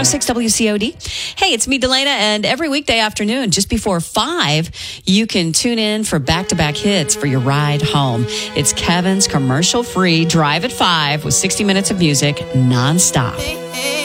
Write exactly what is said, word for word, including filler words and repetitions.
six W C O D. Hey, it's me, Delana, and every weekday afternoon, just before five, you can tune in for back-to-back hits for your ride home. It's Kevin's commercial-free Drive at five with sixty minutes of music nonstop.